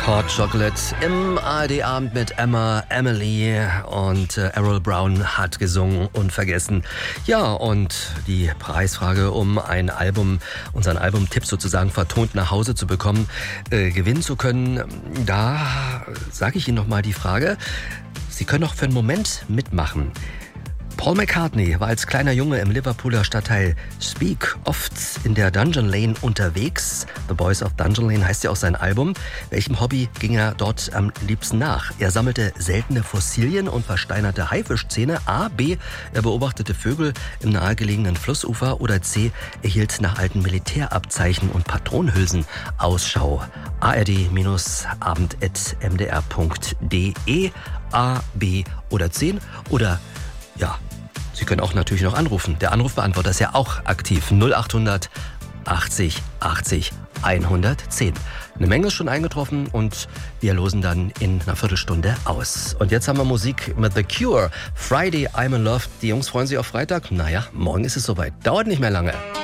Hot Chocolate im ARD-Abend mit Emma, Emily und Errol Brown hat gesungen Unvergessen. Ja, und die Preisfrage, um ein Album, unseren Albumtipp sozusagen vertont nach Hause zu bekommen, gewinnen zu können, da sage ich Ihnen nochmal die Frage. Sie können auch für einen Moment mitmachen. Paul McCartney war als kleiner Junge im Liverpooler Stadtteil Speke oft in der Dungeon Lane unterwegs. The Boys of Dungeon Lane heißt ja auch sein Album. Welchem Hobby ging er dort am liebsten nach? Er sammelte seltene Fossilien und versteinerte Haifischzähne. A. B. Er beobachtete Vögel im nahegelegenen Flussufer. Oder C. Er hielt nach alten Militärabzeichen und Patronenhülsen Ausschau. ard-abend@mdr.de. A, B oder 10 oder ja, Sie können auch natürlich noch anrufen. Der Anrufbeantworter ist ja auch aktiv. 0800 80 80 110. Eine Menge ist schon eingetroffen und wir losen dann in einer Viertelstunde aus. Und jetzt haben wir Musik mit The Cure. Friday, I'm in Love. Die Jungs freuen sich auf Freitag. Naja, morgen ist es soweit. Dauert nicht mehr lange.